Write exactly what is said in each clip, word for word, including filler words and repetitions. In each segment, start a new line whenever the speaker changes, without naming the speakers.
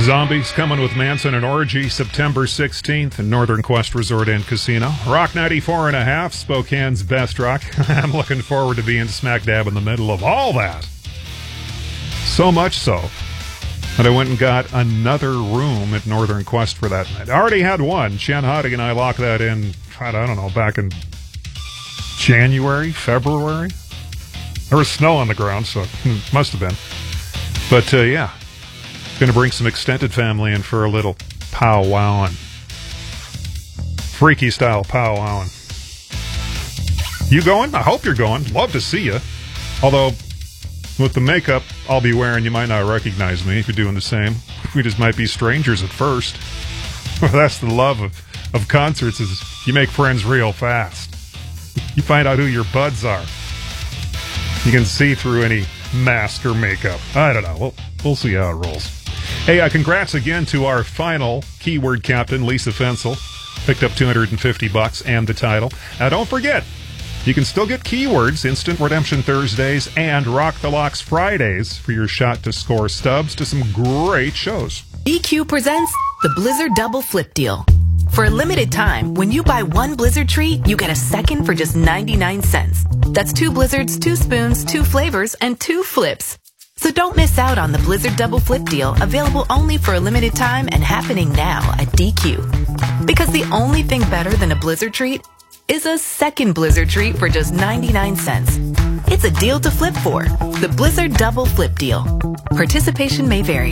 Zombies coming with Manson and Orgy September sixteenth in Northern Quest Resort and Casino. Rock ninety-four and a half, Spokane's best rock. I'm looking forward to being smack dab in the middle of all that. So much so that I went and got another room at Northern Quest for that night. I already had one. Shan Hottie and I locked that in, I don't know, back in January, February. There was snow on the ground, so it must have been. But, uh, yeah. Going to bring some extended family in for a little powwowing. Freaky style powwowing. You going? I hope you're going. Love to see you. Although, with the makeup I'll be wearing, you might not recognize me if you're doing the same. We just might be strangers at first. That's the love of, of concerts, is you make friends real fast. You find out who your buds are. You can see through any mask or makeup. I don't know. We'll, we'll see how it rolls. Hey, uh, congrats again to our final keyword captain, Lisa Fensel. Picked up two hundred fifty bucks and the title. Now, don't forget, you can still get keywords, Instant Redemption Thursdays, and Rock the Locks Fridays for your shot to score stubs to some great shows.
D Q presents the Blizzard Double Flip Deal. For a limited time, when you buy one Blizzard treat, you get a second for just ninety-nine cents. That's two Blizzards, two spoons, two flavors, and two flips. So don't miss out on the Blizzard Double Flip Deal, available only for a limited time and happening now at D Q. Because the only thing better than a Blizzard treat is a second Blizzard treat for just ninety-nine cents. It's a deal to flip for. The Blizzard Double Flip Deal. Participation may vary.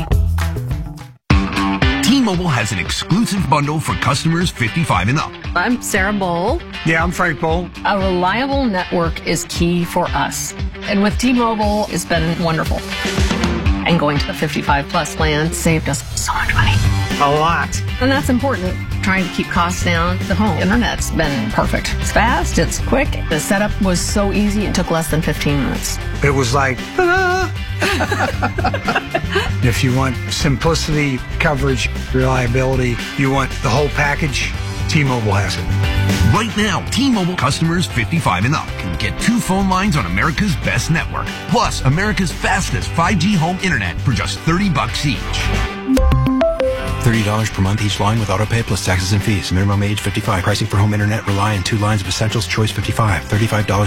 T-Mobile has an exclusive bundle for customers fifty-five and up.
I'm Sarah Bowl.
Yeah, I'm Frank Bowl.
A reliable network is key for us. And with T-Mobile, it's been wonderful. And going to the fifty-five plus plan saved us so much money.
A lot.
And that's important. Trying to keep costs down. The home internet's been perfect. It's fast, it's quick. The setup was so easy, it took less than fifteen minutes.
It was like, ah. If you want simplicity, coverage, reliability, you want the whole package, T-Mobile has it.
Right now, T-Mobile customers fifty-five and up can get two phone lines on America's best network, plus America's fastest five G home internet for just thirty bucks each.
thirty dollars per month each line with autopay plus taxes and fees. Minimum age fifty-five. Pricing for home internet rely on two lines of essentials. Choice fifty-five. thirty-five dollars